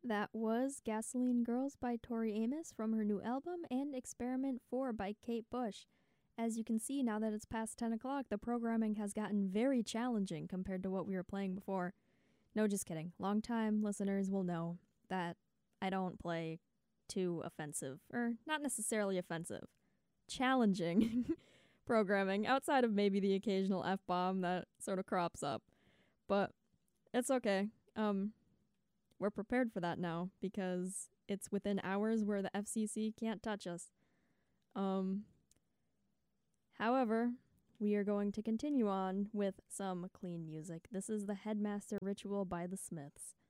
That was Gasoline Girls by Tori Amos from her new album and Experiment 4 by Kate Bush. As you can see, now that it's past 10 o'clock, the programming has gotten very challenging compared to what we were playing before. No, just kidding. Long-time listeners will know that I don't play too offensive, or not necessarily offensive, challenging programming outside of maybe the occasional F-bomb that sort of crops up. But it's okay. We're prepared for that now because it's within hours where the FCC can't touch us. However, we are going to continue on with some clean music. This is the Headmaster Ritual by the Smiths.